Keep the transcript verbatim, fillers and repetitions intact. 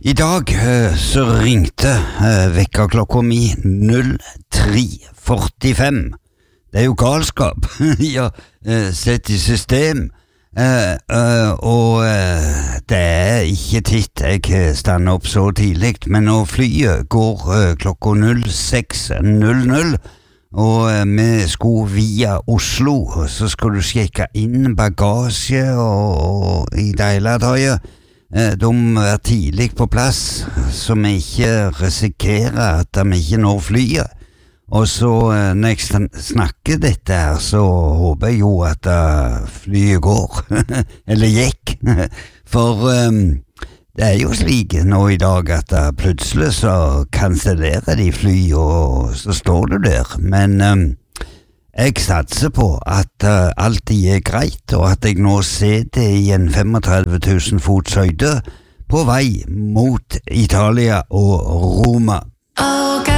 I dag eh, så ringte eh, vekkerklokka mi null tre førtifem. Det er jo galskap. Ja, eh, sett i system. Eh, eh, og eh, det er ikke titt jeg stander opp så tidlig, men når flyet går eh, klokka null seks null null, og eh, vi skulle via Oslo, så skal du sjekke inn bagasje og, og i deilatøyet. De må være tidlig på plass, så vi ikke risikerer at de ikke når flyet. Og så når jeg snakker dette her, så håper jeg jo at flyet går, eller gikk. For um, det er jo slik nå i dag at plutselig så kansellerer de fly, og så står du der. Men um, jeg satser på at uh, alltid er greit, og at jeg nå sitter i en tretifem tusen fots høyde på vei mot Italia og Roma. Okay.